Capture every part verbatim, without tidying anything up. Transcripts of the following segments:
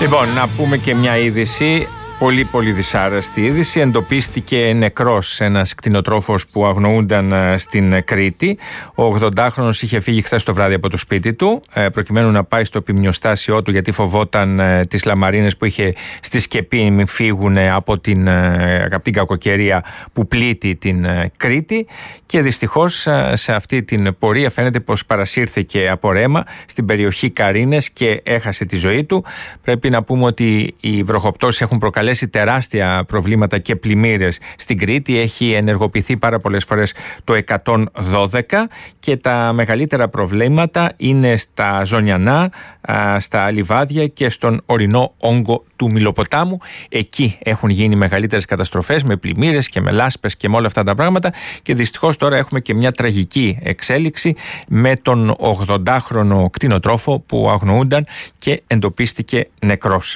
Λοιπόν, να πούμε και μια είδηση, πολύ πολύ δυσάρεστη είδηση. Εντοπίστηκε νεκρός ένας κτηνοτρόφος που αγνοούνταν στην Κρήτη. Ο ογδοντάχρονος είχε φύγει χθες το βράδυ από το σπίτι του, προκειμένου να πάει στο επιμνιοστάσιό του, γιατί φοβόταν τις λαμαρίνες που είχε στη σκεπή μην φύγουν από την, από την κακοκαιρία που πλήττει την Κρήτη. Και δυστυχώς σε αυτή την πορεία φαίνεται πως παρασύρθηκε από ρέμα στην περιοχή Καρίνες και έχασε τη ζωή του. Πρέπει να πούμε ότι οι βροχοπτώσεις έχουν προκαλέσει τεράστια προβλήματα και πλημμύρες στην Κρήτη. Έχει ενεργοποιηθεί πάρα πολλές φορές το εκατόν δώδεκα και τα μεγαλύτερα προβλήματα είναι στα Ζωνιανά, στα Λιβάδια και στον ορεινό όγκο του Μυλοποτάμου. Εκεί έχουν γίνει μεγαλύτερες καταστροφές με πλημμύρες και με λάσπες και με όλα αυτά τα πράγματα, και δυστυχώς τώρα έχουμε και μια τραγική εξέλιξη με τον ογδοντάχρονο κτηνοτρόφο που αγνοούνταν και εντοπίστηκε νεκρός.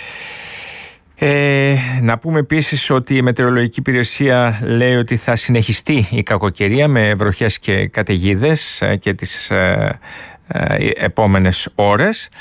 Ε, να πούμε επίσης ότι η Μετεωρολογική Υπηρεσία λέει ότι θα συνεχιστεί η κακοκαιρία με βροχές και καταιγίδες και τις ε, ε, επόμενες ώρες.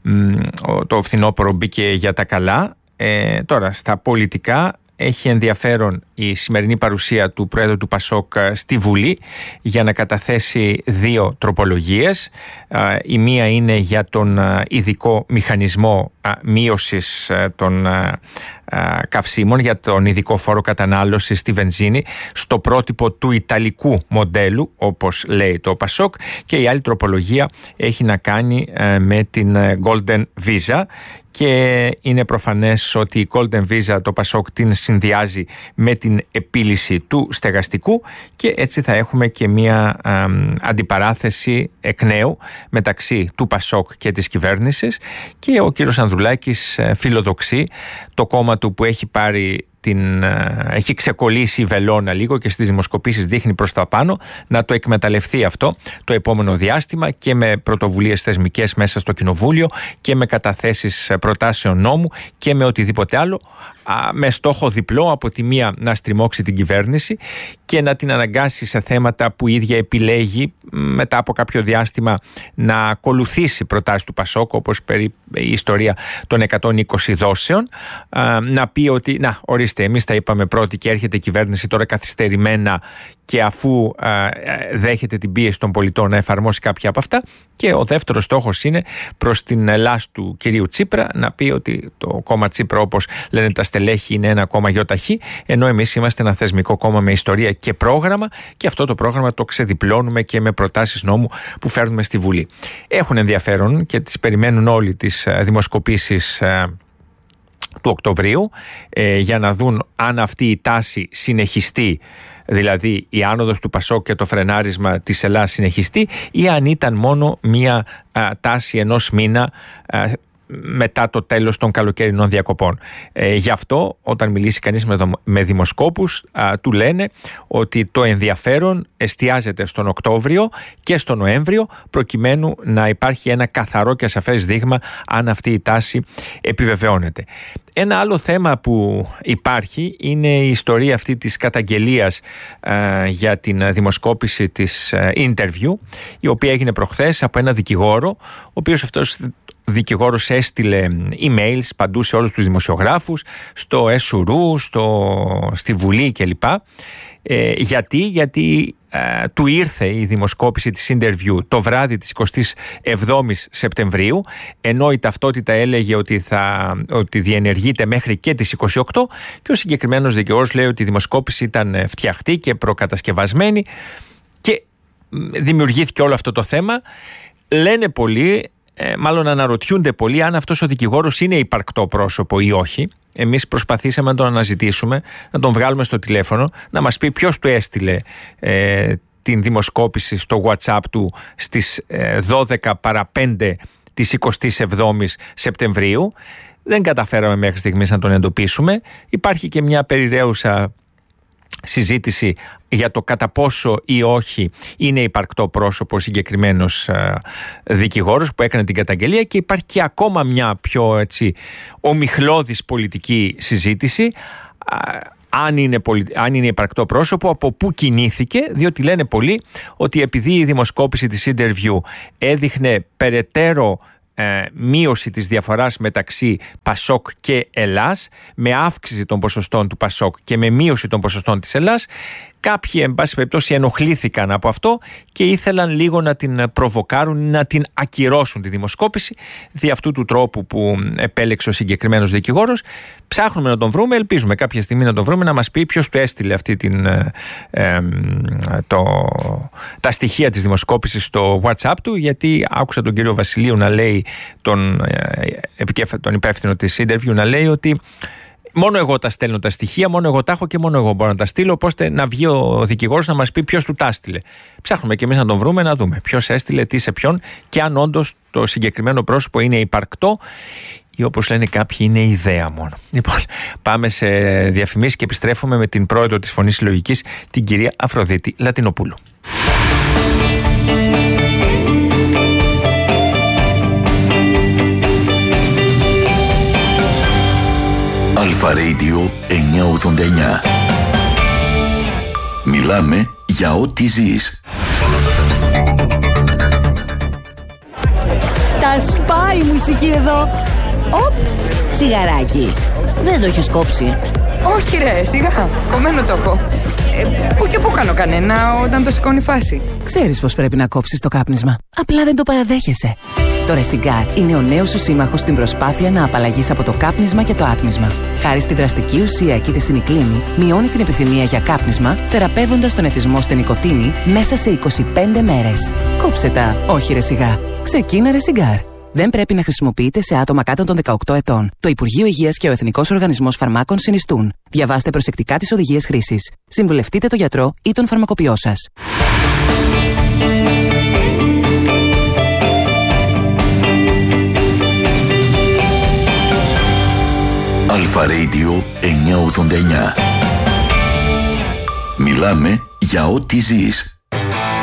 Το φθινόπωρο μπήκε για τα καλά. Ε, τώρα στα πολιτικά έχει ενδιαφέρον η σημερινή παρουσία του Πρόεδρου του Πασόκ στη Βουλή για να καταθέσει δύο τροπολογίες. Η μία είναι για τον ειδικό μηχανισμό μείωσης των καυσίμων, για τον ειδικό φόρο κατανάλωσης στη βενζίνη, στο πρότυπο του ιταλικού μοντέλου, όπως λέει το Πασόκ, και η άλλη τροπολογία έχει να κάνει με την Golden Visa. Και είναι προφανές ότι η Golden Visa το Πασόκ την συνδυάζει με την επίλυση του στεγαστικού, και έτσι θα έχουμε και μια α, αντιπαράθεση εκ νέου μεταξύ του Πασόκ και της κυβέρνησης. Και ο κύριος Ανδρουλάκης φιλοδοξεί το κόμμα του που έχει πάρει την, έχει ξεκολλήσει η βελόνα λίγο και στις δημοσκοπήσεις δείχνει προς τα πάνω, να το εκμεταλλευτεί αυτό το επόμενο διάστημα και με πρωτοβουλίες θεσμικές μέσα στο Κοινοβούλιο και με καταθέσεις προτάσεων νόμου και με οτιδήποτε άλλο, με στόχο διπλό: από τη μία να στριμώξει την κυβέρνηση και να την αναγκάσει σε θέματα που η ίδια επιλέγει μετά από κάποιο διάστημα να ακολουθήσει προτάσεις του Πασόκ, όπως περί η ιστορία των εκατόν είκοσι δόσεων, να πει ότι να ορίστε, εμείς τα είπαμε πρώτοι και έρχεται η κυβέρνηση τώρα καθυστερημένα, και αφού α, δέχεται την πίεση των πολιτών να εφαρμόσει κάποια από αυτά. Και ο δεύτερος στόχος είναι προς την Ελλάς του κυρίου Τσίπρα να πει ότι το κόμμα Τσίπρα, όπως λένε τα στελέχη, είναι ένα κόμμα γιοταχή, ενώ εμείς είμαστε ένα θεσμικό κόμμα με ιστορία και πρόγραμμα, και αυτό το πρόγραμμα το ξεδιπλώνουμε και με προτάσεις νόμου που φέρνουμε στη Βουλή. Έχουν ενδιαφέρον και τις περιμένουν όλοι τις δημοσκοπήσεις του Οκτωβρίου ε, για να δουν αν αυτή η τάση συνεχιστεί, δηλαδή η άνοδος του Πασόκ και το φρενάρισμα της Ελλάδας συνεχιστεί, ή αν ήταν μόνο μία α, τάση ενός μήνα α, μετά το τέλος των καλοκαιρινών διακοπών. Ε, γι' αυτό όταν μιλήσει κανείς με, με δημοσκόπους α, του λένε ότι το ενδιαφέρον εστιάζεται στον Οκτώβριο και στον Νοέμβριο, προκειμένου να υπάρχει ένα καθαρό και ασαφές δείγμα αν αυτή η τάση επιβεβαιώνεται. Ένα άλλο θέμα που υπάρχει είναι η ιστορία αυτή της καταγγελίας α, για την δημοσκόπηση της α, interview, η οποία έγινε προχθές από ένα δικηγόρο, ο οποίος αυτός δικηγόρος έστειλε emails παντού σε όλους τους δημοσιογράφους, στο ΕΣΟΥΡΟΥ, στο, στη Βουλή κλπ. Ε, γιατί, γιατί ε, του ήρθε η δημοσκόπηση της interview το βράδυ της εικοστής εβδόμης Σεπτεμβρίου, ενώ η ταυτότητα έλεγε ότι, θα, ότι διενεργείται μέχρι και τις είκοσι οκτώ, και ο συγκεκριμένος δικηγόρος λέει ότι η δημοσκόπηση ήταν φτιαχτή και προκατασκευασμένη, και δημιουργήθηκε όλο αυτό το θέμα. Λένε πολλοί, Ε, μάλλον αναρωτιούνται πολλοί, αν αυτός ο δικηγόρος είναι υπαρκτό πρόσωπο ή όχι. Εμείς προσπαθήσαμε να τον αναζητήσουμε, να τον βγάλουμε στο τηλέφωνο, να μας πει ποιος του έστειλε ε, την δημοσκόπηση στο WhatsApp του στις ε, δώδεκα παρά πέντε της εικοστής εβδόμης Σεπτεμβρίου. Δεν καταφέραμε μέχρι στιγμής να τον εντοπίσουμε. Υπάρχει και μια περιραίουσα συζήτηση για το κατά πόσο ή όχι είναι υπαρκτό πρόσωπο ο συγκεκριμένος α, δικηγόρος που έκανε την καταγγελία, και υπάρχει και ακόμα μια πιο έτσι ομιχλώδης πολιτική συζήτηση α, αν είναι, πολι... αν είναι υπαρκτό πρόσωπο, από πού κινήθηκε, διότι λένε πολλοί ότι επειδή η δημοσκόπηση της interview έδειχνε περαιτέρω ε, μείωση της διαφοράς μεταξύ Πασόκ και Ελλάς, με αύξηση των ποσοστών του Πασόκ και με μείωση των ποσοστών της Ελλάς. Κάποιοι, εν πάση περιπτώσει, ενοχλήθηκαν από αυτό και ήθελαν λίγο να την προβοκάρουν, να την ακυρώσουν τη δημοσκόπηση, δι' αυτού του τρόπου που επέλεξε ο συγκεκριμένος δικηγόρος. Ψάχνουμε να τον βρούμε, ελπίζουμε κάποια στιγμή να τον βρούμε, να μας πει ποιος του έστειλε αυτή την, ε, ε, το, τα στοιχεία της δημοσκόπησης στο WhatsApp του, γιατί άκουσα τον κύριο Βασιλείου να λέει, τον, ε, τον υπεύθυνο της interview να λέει ότι μόνο εγώ τα στέλνω τα στοιχεία, μόνο εγώ τα έχω και μόνο εγώ μπορώ να τα στείλω. Οπότε να βγει ο δικηγόρος να μας πει ποιος του τα έστειλε. Ψάχνουμε και εμείς να τον βρούμε, να δούμε ποιος έστειλε, τι σε ποιον και αν όντως το συγκεκριμένο πρόσωπο είναι υπαρκτό ή όπως λένε κάποιοι είναι ιδέα μόνο. Λοιπόν, πάμε σε διαφημίσεις και επιστρέφουμε με την πρόεδρο της Φωνής Συλλογικής, την κυρία Αφροδίτη Λατινοπούλου. Αλφα Radio εννιακόσια ογδόντα εννιά. Μιλάμε για ό,τι ζεις. Τα σπάει η μουσική εδώ. Οπ, τσιγαράκι. Δεν το έχεις κόψει? Όχι ρε, σιγά, κομμένο το έχω. Ε, πού και πού κάνω κανένα όταν το σηκώνει φάση. Ξέρεις πως πρέπει να κόψεις το κάπνισμα, απλά δεν το παραδέχεσαι. Το Ρεσιγκάρ είναι ο νέος σου σύμμαχος στην προσπάθεια να απαλλαγείς από το κάπνισμα και το άτμισμα. Χάρη στη δραστική ουσία κητεσινικλίνη, μειώνει την επιθυμία για κάπνισμα, θεραπεύοντας τον εθισμό στην νοικοτήνη μέσα σε είκοσι πέντε μέρες. Κόψε τα, όχι Ρεσιγκάρ. Ξεκίνα Ρεσιγκάρ. Δεν πρέπει να χρησιμοποιείται σε άτομα κάτω των δεκαοκτώ ετών. Το Υπουργείο Υγείας και ο Εθνικός Οργανισμός Φαρμάκων συνιστούν. Διαβάστε προσεκτικά τις οδηγίες χρήσης. Συμβουλευτείτε τον γιατρό ή τον φαρμακοποιό σας. Αλφα Radio εννιακόσια ογδόντα εννιά. Μιλάμε για ό,τι ζεις.